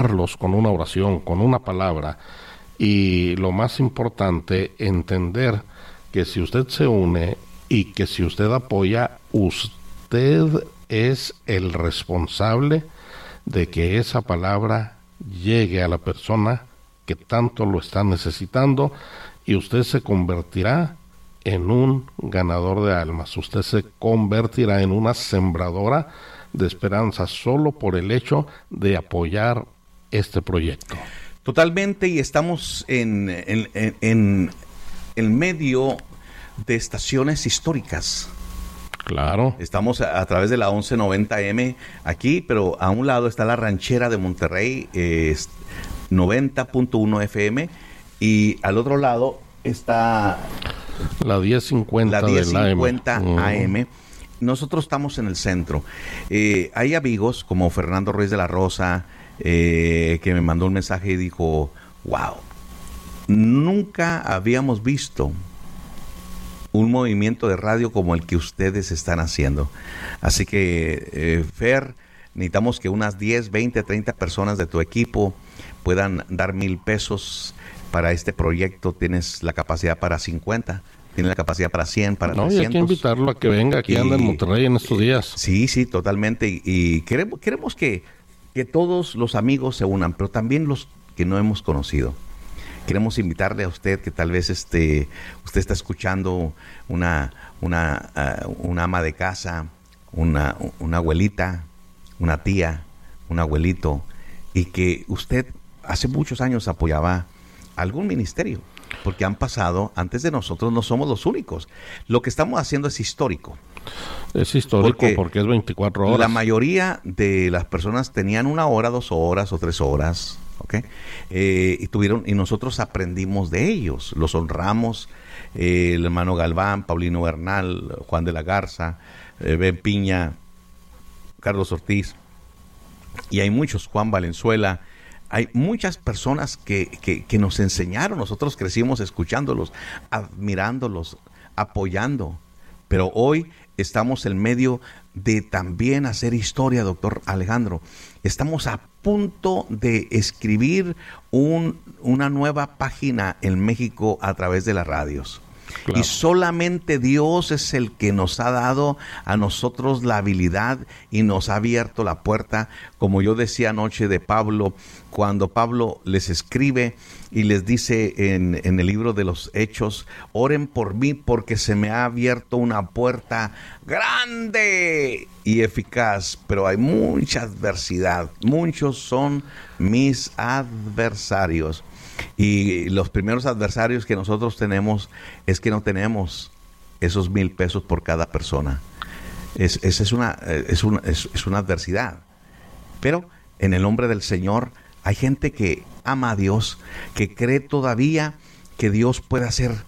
con una oración, con una palabra, y lo más importante, entender que si usted se une y que si usted apoya, usted es el responsable de que esa palabra llegue a la persona que tanto lo está necesitando, y usted se convertirá en un ganador de almas, usted se convertirá en una sembradora de esperanza solo por el hecho de apoyar este proyecto. Totalmente, y estamos en medio de estaciones históricas. Claro. Estamos a través de la 1190M aquí, pero a un lado está la ranchera de Monterrey, 90.1 FM, y al otro lado está la 1050 AM. Nosotros estamos en el centro. Hay amigos como Fernando Ruiz de la Rosa, que me mandó un mensaje y dijo, wow, nunca habíamos visto un movimiento de radio como el que ustedes están haciendo. Así que, Fer, necesitamos que unas 10, 20, 30 personas de tu equipo puedan dar $1,000 para este proyecto. Tienes la capacidad para 50, tienes la capacidad para 100, para 300. No, hay que invitarlo a que venga, aquí anda en Monterrey en estos días. Sí, totalmente. Y queremos que todos los amigos se unan, pero también los que no hemos conocido. Queremos invitarle a usted que tal vez usted está escuchando una ama de casa, una abuelita, una tía, un abuelito, y que usted hace muchos años apoyaba algún ministerio, porque han pasado antes de nosotros, no somos los únicos. Lo que estamos haciendo es histórico. Es histórico porque es 24 horas. La mayoría de las personas tenían 1 hora, 2 horas o 3 horas, ¿ok? Y nosotros aprendimos de ellos, los honramos. El hermano Galván, Paulino Bernal, Juan de la Garza, Ben Piña, Carlos Ortiz, y hay muchos, Juan Valenzuela. Hay muchas personas que nos enseñaron. Nosotros crecimos escuchándolos, admirándolos, apoyando. Pero hoy estamos en medio de también hacer historia, doctor Alejandro. Estamos a punto de escribir una nueva página en México a través de las radios. Claro. Y solamente Dios es el que nos ha dado a nosotros la habilidad y nos ha abierto la puerta. Como yo decía anoche de Pablo, cuando Pablo les escribe y les dice en el libro de los Hechos, oren por mí porque se me ha abierto una puerta grande y eficaz, pero hay mucha adversidad. Muchos son mis adversarios. Y los primeros adversarios que nosotros tenemos es que no tenemos esos $1,000 por cada persona. Esa es una adversidad. Pero en el nombre del Señor hay gente que ama a Dios, que cree todavía que Dios puede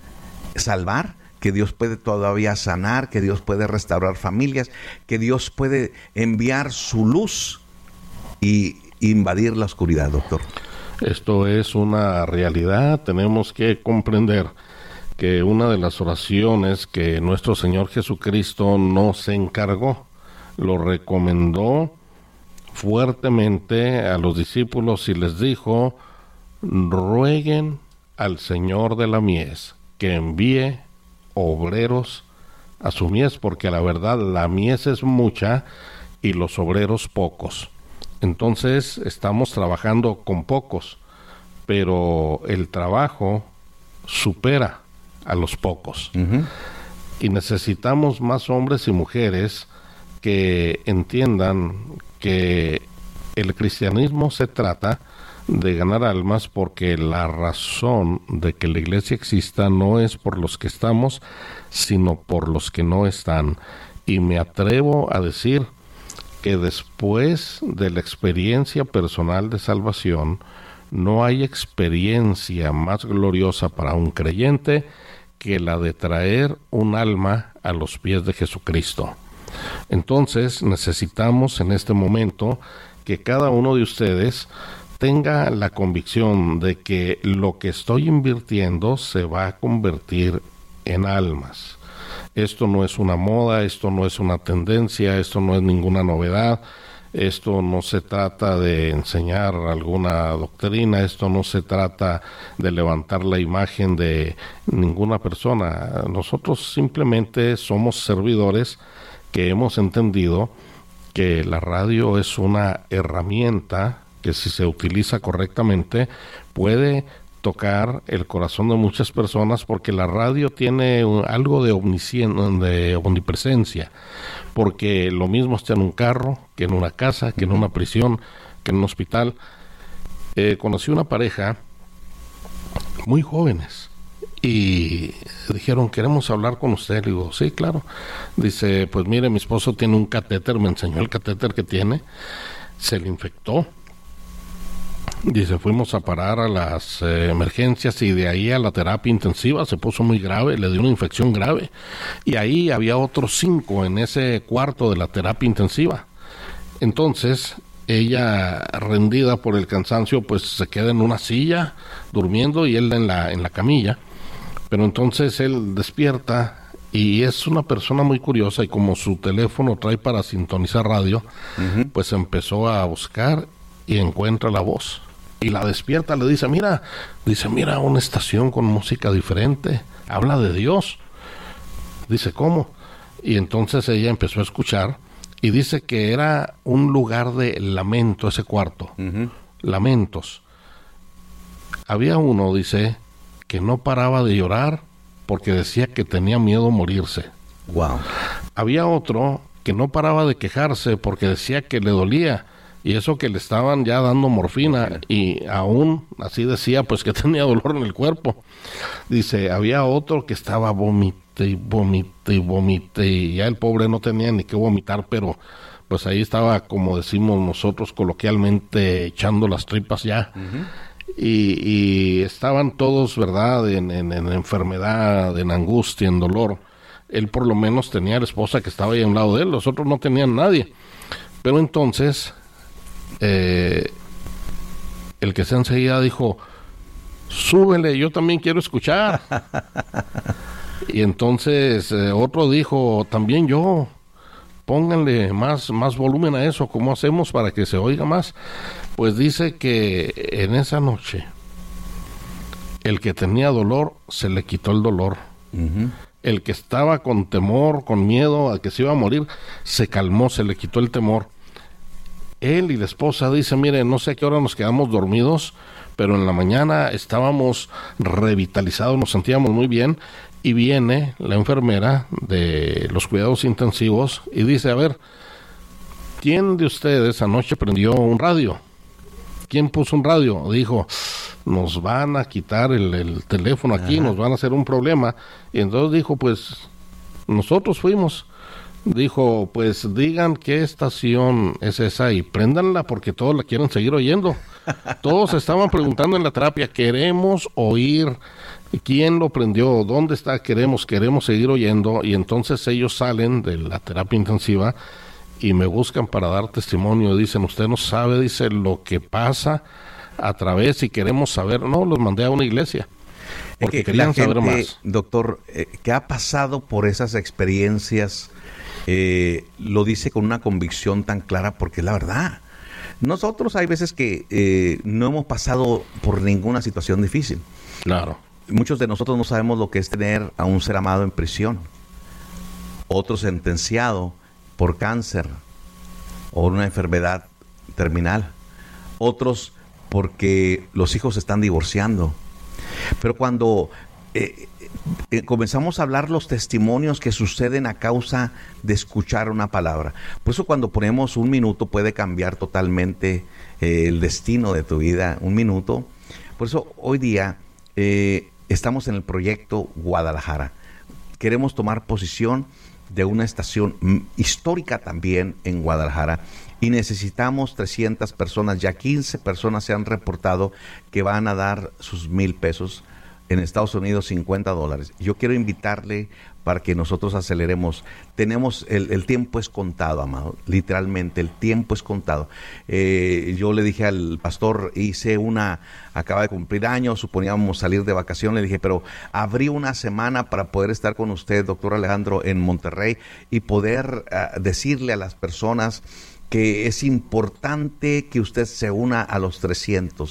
salvar, que Dios puede todavía sanar, que Dios puede restaurar familias, que Dios puede enviar su luz y invadir la oscuridad, doctor. Esto es una realidad. Tenemos que comprender que una de las oraciones que nuestro Señor Jesucristo nos encargó, lo recomendó fuertemente a los discípulos y les dijo, rueguen al Señor de la mies que envíe obreros a su mies, porque a la verdad la mies es mucha y los obreros pocos. Entonces estamos trabajando con pocos, pero el trabajo supera a los pocos. Uh-huh. Y necesitamos más hombres y mujeres que entiendan que el cristianismo se trata de ganar almas, porque la razón de que la iglesia exista no es por los que estamos, sino por los que no están. Y me atrevo a decir que después de la experiencia personal de salvación, no hay experiencia más gloriosa para un creyente que la de traer un alma a los pies de Jesucristo. Entonces necesitamos en este momento que cada uno de ustedes tenga la convicción de que lo que estoy invirtiendo se va a convertir en almas. Esto no es una moda, esto no es una tendencia, esto no es ninguna novedad. Esto no se trata de enseñar alguna doctrina, esto no se trata de levantar la imagen de ninguna persona. Nosotros simplemente somos servidores que hemos entendido que la radio es una herramienta que, si se utiliza correctamente, puede tocar el corazón de muchas personas, porque la radio tiene algo de omnipresencia, porque lo mismo está en un carro, que en una casa, que en una prisión, que en un hospital. Conocí una pareja muy jóvenes y dijeron, queremos hablar con usted. Le digo, sí, claro. Dice, pues mire, mi esposo tiene un catéter, me enseñó el catéter que tiene, se le infectó. Dice, fuimos a parar a las emergencias y de ahí a la terapia intensiva, se puso muy grave, le dio una infección grave. Y ahí había otros 5 en ese cuarto de la terapia intensiva. Entonces, ella, rendida por el cansancio, pues se queda en una silla durmiendo y él en la camilla. Pero entonces él despierta y es una persona muy curiosa, y como su teléfono trae para sintonizar radio, pues empezó a buscar y encuentra la voz. Y la despierta, le dice, mira, una estación con música diferente, habla de Dios. Dice, ¿cómo? Y entonces ella empezó a escuchar y dice que era un lugar de lamento ese cuarto, lamentos. Había uno, dice, que no paraba de llorar porque decía que tenía miedo a morirse. Wow. Había otro que no paraba de quejarse porque decía que le dolía, y eso que le estaban ya dando morfina, y aún así decía pues que tenía dolor en el cuerpo. Dice, había otro que estaba vomite y ya el pobre no tenía ni qué vomitar, pero pues ahí estaba, como decimos nosotros coloquialmente, echando las tripas ya. Y estaban todos, ¿verdad?, en enfermedad, en angustia, en dolor. Él por lo menos tenía a la esposa que estaba ahí a un lado de él, los otros no tenían nadie. Pero entonces el que se enseguida dijo, súbele, yo también quiero escuchar. Y entonces otro dijo, también yo, pónganle más volumen a eso, ¿cómo hacemos para que se oiga más? Pues dice que en esa noche el que tenía dolor se le quitó el dolor. El que estaba con temor, con miedo a que se iba a morir, se calmó, se le quitó el temor. Él y la esposa dice, mire, no sé a qué hora nos quedamos dormidos, pero en la mañana estábamos revitalizados, nos sentíamos muy bien, y viene la enfermera de los cuidados intensivos y dice, a ver, ¿quién de ustedes anoche prendió un radio? ¿Quién puso un radio? Dijo, nos van a quitar el teléfono aquí, nos van a hacer un problema. Y entonces dijo, pues nosotros fuimos. Dijo, pues digan qué estación es esa y préndanla porque todos la quieren seguir oyendo. Todos estaban preguntando en la terapia, queremos oír quién lo prendió, dónde está, queremos seguir oyendo. Y entonces ellos salen de la terapia intensiva y me buscan para dar testimonio. Dicen, usted no sabe, dice, lo que pasa a través, y queremos saber. No, los mandé a una iglesia porque es que querían la gente, saber más. Doctor, que ha pasado por esas experiencias, lo dice con una convicción tan clara, porque es la verdad. Nosotros hay veces que no hemos pasado por ninguna situación difícil. Claro. Muchos de nosotros no sabemos lo que es tener a un ser amado en prisión, otro sentenciado por cáncer o una enfermedad terminal, otros porque los hijos se están divorciando. Pero cuando comenzamos a hablar los testimonios que suceden a causa de escuchar una palabra, por eso cuando ponemos un minuto puede cambiar totalmente el destino de tu vida, un minuto. Por eso hoy día estamos en el proyecto Guadalajara. Queremos tomar posición de una estación histórica también en Guadalajara, y necesitamos 300 personas. Ya 15 personas se han reportado que van a dar sus $1,000, en Estados Unidos $50. Yo quiero invitarle para que nosotros aceleremos. Tenemos, el tiempo es contado, amado, literalmente el tiempo es contado. Yo le dije al pastor, acaba de cumplir años, suponíamos salir de vacación, le dije, pero abrí una semana para poder estar con usted, doctor Alejandro, en Monterrey, y poder decirle a las personas que es importante que usted se una a los 300.